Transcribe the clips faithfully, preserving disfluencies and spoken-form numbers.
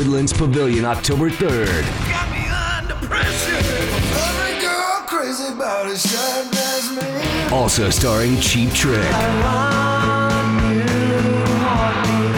Woodlands Pavilion, October third. Got me under pressure. Every girl crazy about it, shine as me. Also starring Cheap Trick. I want you, want me.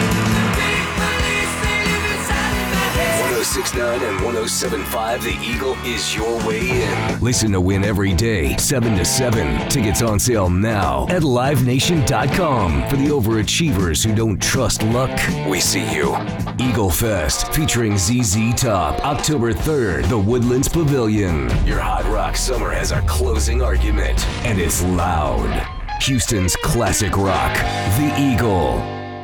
one oh six point nine and one oh seven point five, The Eagle is your way in. Listen to Win every day, seven to seven. Tickets on sale now at live nation dot com. For the overachievers who don't trust luck, we see you. Eagle Fest, featuring Z Z Top, October third, the Woodlands Pavilion. Your hot rock summer has a closing argument, and it's loud. Houston's classic rock, The Eagle.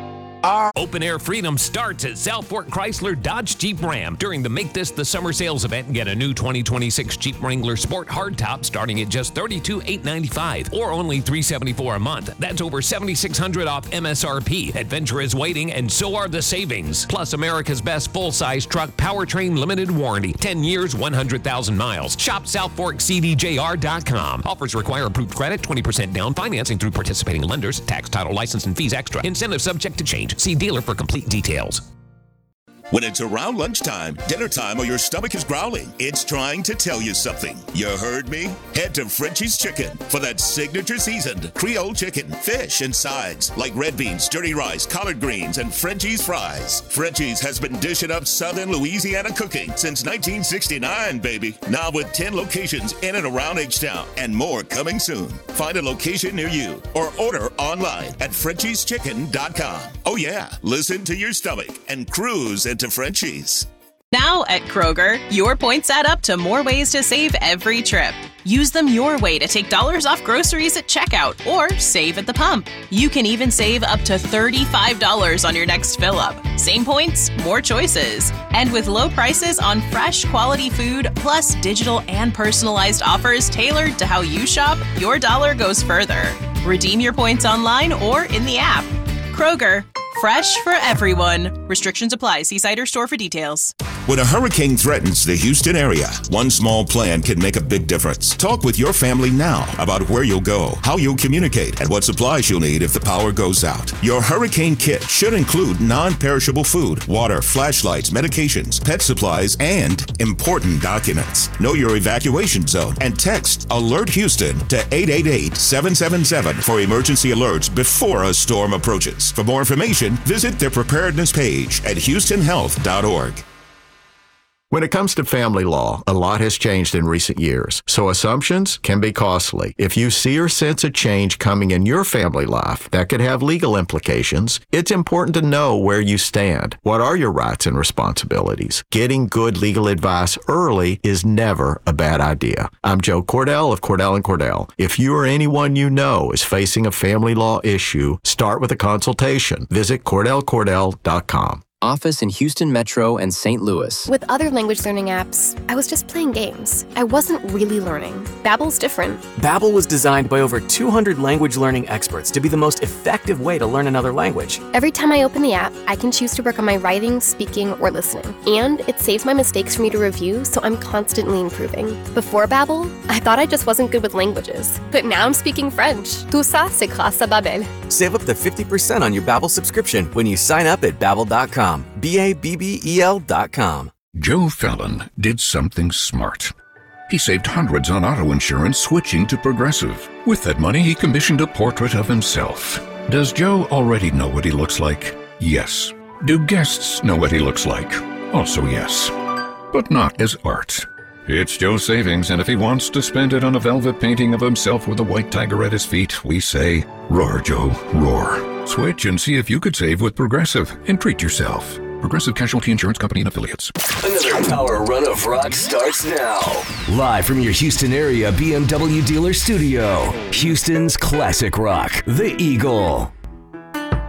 Open Air Freedom starts at South Fork Chrysler Dodge Jeep Ram during the Make This the Summer sales event. Get a new twenty twenty-six Jeep Wrangler Sport Hardtop starting at just thirty-two thousand eight hundred ninety-five dollars or only three hundred seventy-four dollars a month. That's over seven thousand six hundred dollars off M S R P. Adventure is waiting, and so are the savings. Plus, America's best full-size truck powertrain limited warranty. ten years, one hundred thousand miles. Shop south fork c d j r dot com. Offers require approved credit, twenty percent down, financing through participating lenders. Tax, title, license, and fees extra. Incentive subject to change. See dealer for complete details. When it's around lunchtime, dinner time, or your stomach is growling, it's trying to tell you something. You heard me? Head to Frenchie's Chicken for that signature seasoned Creole chicken, fish, and sides like red beans, dirty rice, collard greens, and Frenchie's fries. Frenchie's has been dishing up Southern Louisiana cooking since nineteen sixty-nine, baby. Now with ten locations in and around H-Town and more coming soon. Find a location near you or order online at frenchies chicken dot com. Oh yeah, listen to your stomach and cruise into Frenchies. Now at Kroger, your points add up to more ways to save every trip. Use them your way to take dollars off groceries at checkout or save at the pump. You can even save up to thirty-five dollars on your next fill-up. Same points, more choices. And with low prices on fresh, quality food, plus digital and personalized offers tailored to how you shop, your dollar goes further. Redeem your points online or in the app. Kroger, fresh for everyone. Restrictions apply. See site or store for details. When a hurricane threatens the Houston area, one small plan can make a big difference. Talk with your family now about where you'll go, how you'll communicate, and what supplies you'll need if the power goes out. Your hurricane kit should include non-perishable food, water, flashlights, medications, pet supplies, and important documents. Know your evacuation zone and text Alert Houston to eight eight eight, seven seven seven for emergency alerts before a storm approaches. For more information, visit their preparedness page at houston health dot org. When it comes to family law, a lot has changed in recent years, so assumptions can be costly. If you see or sense a change coming in your family life that could have legal implications, it's important to know where you stand. What are your rights and responsibilities? Getting good legal advice early is never a bad idea. I'm Joe Cordell of Cordell and Cordell. If you or anyone you know is facing a family law issue, start with a consultation. Visit cordell cordell dot com. Office in Houston Metro and Saint Louis. With other language learning apps, I was just playing games. I wasn't really learning. Babbel's different. Babbel was designed by over two hundred language learning experts to be the most effective way to learn another language. Every time I open the app, I can choose to work on my writing, speaking, or listening. And it saves my mistakes for me to review, so I'm constantly improving. Before Babbel, I thought I just wasn't good with languages. But now I'm speaking French. Tout ça, c'est grâce à Babbel. Save up to fifty percent on your Babbel subscription when you sign up at babbel dot com. B A B B E L dot com. Joe Fallon did something smart. He saved hundreds on auto insurance switching to Progressive. With that money, he commissioned a portrait of himself. Does Joe already know what he looks like? Yes. Do guests know what he looks like? Also yes. But not as art. It's Joe's savings, and if he wants to spend it on a velvet painting of himself with a white tiger at his feet, we say, roar, Joe, roar. Switch and see if you could save with Progressive and treat yourself. Progressive Casualty Insurance Company and Affiliates. Another power run of rock starts now. Live from your Houston area B M W dealer studio, Houston's classic rock, The Eagle.